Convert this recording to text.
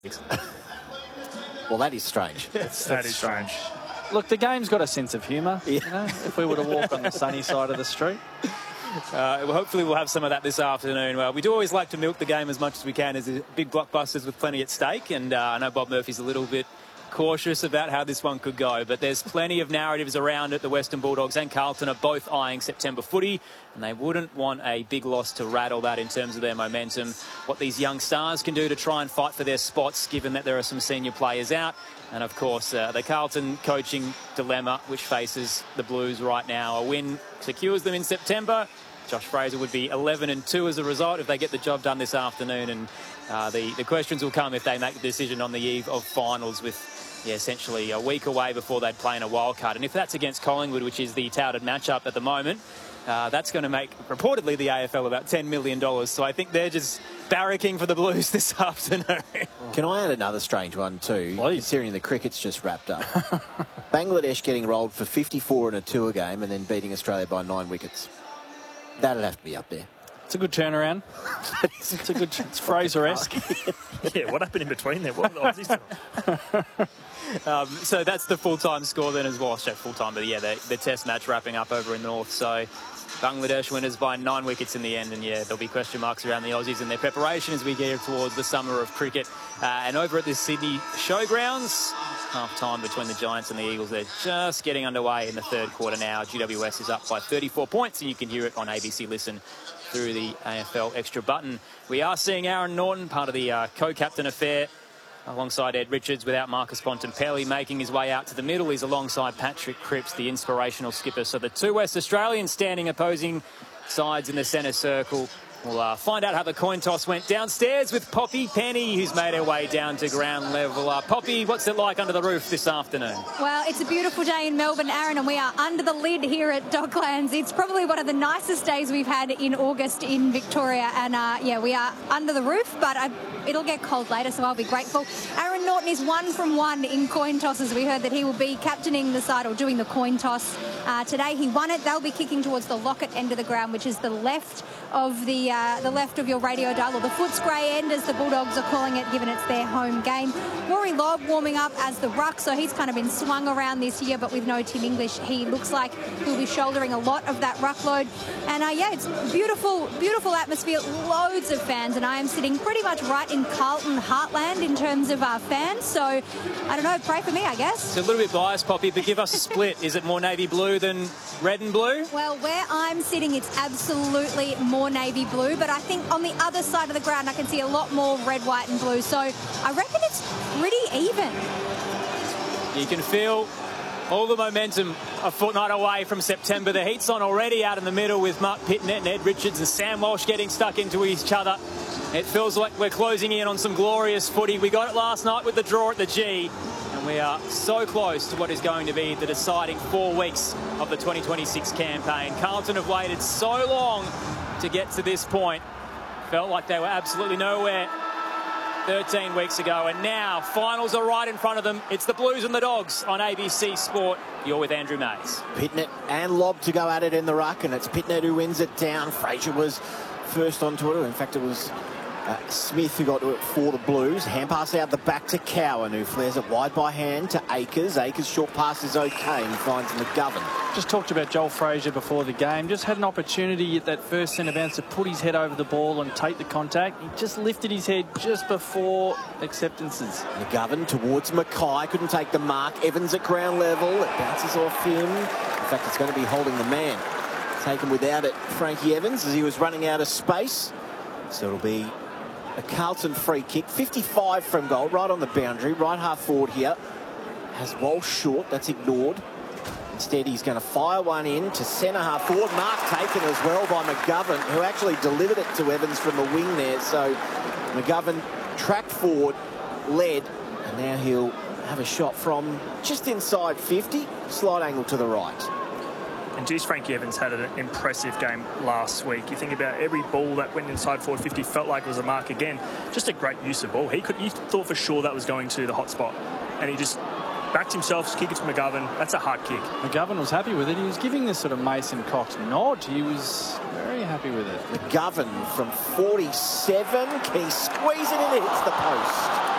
Well, that is strange. That is strange. Look, the game's got a sense of humour. Yeah. You know, if we were to walk on the sunny side of the street. Well, hopefully we'll have some of that this afternoon. Well, we do always like to milk the game as much as we can as big blockbusters with plenty at stake. And I know Bob Murphy's a little bit cautious about how this one could go, but there's plenty of narratives around it. The Western Bulldogs and Carlton are both eyeing September footy, and they wouldn't want a big loss to rattle that in terms of their momentum. What these young stars can do to try and fight for their spots, given that there are some senior players out. And of course, the Carlton coaching dilemma, which faces the Blues right now. A win secures them in September. Josh Fraser would be 11-2 as a result if they get the job done this afternoon. And the questions will come if they make the decision on the eve of finals with essentially a week away before they'd play in a wild card. And if that's against Collingwood, which is the touted matchup at the moment, that's going to make, reportedly, the AFL about $10 million. So I think they're just barracking for the Blues this afternoon. Can I add another strange one too? Please. Considering the cricket's just wrapped up. Bangladesh getting rolled for 54 in a tour game and then beating Australia by 9 wickets. That'd have to be up there. It's a good turnaround. It's Fraser-esque. Yeah, what happened in between there? What was this? So that's the full-time score then as well. So full-time, but yeah, the test match wrapping up over in the north. So Bangladesh winners by 9 wickets in the end. And yeah, there'll be question marks around the Aussies and their preparation as we get towards the summer of cricket. And over at the Sydney Showgrounds, half-time between the Giants and the Eagles. They're just getting underway in the third quarter now. GWS is up by 34 points, and you can hear it on ABC Listen through the AFL Extra button. We are seeing Aaron Norton, part of the co-captain affair, alongside Ed Richards, without Marcus Bontempelli making his way out to the middle. He's alongside Patrick Cripps, the inspirational skipper. So the two West Australians standing opposing sides in the centre circle. We'll find out how the coin toss went downstairs with Poppy Penny, who's made her way down to ground level. Poppy, what's it like under the roof this afternoon? Well, it's a beautiful day in Melbourne, Aaron, and we are under the lid here at Docklands. It's probably one of the nicest days we've had in August in Victoria, and yeah, we are under the roof, but it'll get cold later, so I'll be grateful. Aaron Norton is 1 from 1 in coin tosses. We heard that he will be captaining the side or doing the coin toss today. He won it. They'll be kicking towards the Lockett end of the ground, which is the left of your radio dial, or the Footscray end, as the Bulldogs are calling it, given it's their home game. Rory Lobb warming up as the ruck, so he's kind of been swung around this year, but with no Tim English, he looks like he'll be shouldering a lot of that ruck load. And yeah, it's beautiful, beautiful atmosphere, loads of fans, and I am sitting pretty much right in Carlton heartland in terms of our fans, so I don't know, pray for me, I guess. It's a little bit biased, Poppy, but give us a split. Is it more navy blue than red and blue? Well, where I'm sitting, it's absolutely more navy blue, but I think on the other side of the ground I can see a lot more red, white and blue, so I reckon it's pretty even. You can feel all the momentum a fortnight away from September. The heat's on already out in the middle with Mark Pitnet and Ed Richards and Sam Walsh getting stuck into each other. It feels like we're closing in on some glorious footy. We got it last night with the draw at the G, and we are so close to what is going to be the deciding 4 weeks of the 2026 campaign. Carlton have waited so long to get to this point. Felt like they were absolutely nowhere 13 weeks ago, and now finals are right in front of them. It's the Blues and the Dogs on ABC Sport. You're with Andrew Mays. Pitnet and Lobb to go at it in the ruck, and it's Pitnet who wins it down. Fraser was first onto it. In fact, it was Smith who got to it for the Blues. Hand pass out the back to Cowan, who flares it wide by hand to Akers. Akers' short pass is okay, and he finds McGovern. Just talked about Joel Fraser before the game. Just had an opportunity at that first centre bounce to put his head over the ball and take the contact. He just lifted his head just before acceptances. McGovern towards Mackay. Couldn't take the mark. Evans at ground level. It bounces off him. In fact, it's going to be holding the man. Taken without it, Frankie Evans, as he was running out of space. So it'll be a Carlton free kick. 55 from goal, right on the boundary. Right half forward here. Has Walsh short. That's ignored. Instead, he's going to fire one in to centre half forward. Mark taken as well by McGovern, who actually delivered it to Evans from the wing there. So McGovern tracked forward, led, and now he'll have a shot from just inside 50. Slight angle to the right. And geez, Frankie Evans had an impressive game last week. You think about every ball that went inside forward 50, felt like it was a mark again. Just a great use of ball. You thought for sure that was going to the hot spot, and he just backed himself, kick it to McGovern. That's a hard kick. McGovern was happy with it. He was giving this sort of Mason Cox nod. He was very happy with it. McGovern from 47. Can he squeeze it in? It hits the post.